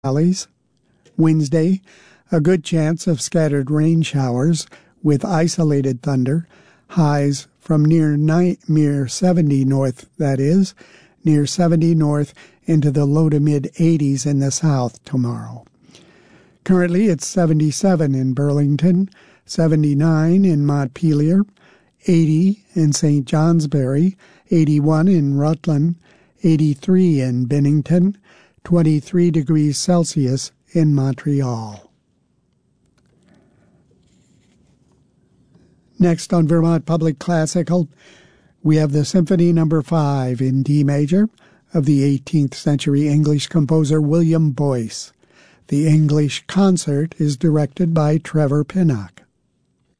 valleys. Wednesday, a good chance of scattered rain showers with isolated thunder, highs from near 70 north, that is, near 70 north into the low to mid-80s in the south tomorrow. Currently, it's 77 in Burlington, 79 in Montpelier, 80 in St. Johnsbury, 81 in Rutland, 83 in Bennington, 23 degrees Celsius in Montreal. Next on Vermont Public Classical, we have the Symphony No. 5 in D major of the 18th century English composer William Boyce. The English concert is directed by Trevor Pinnock.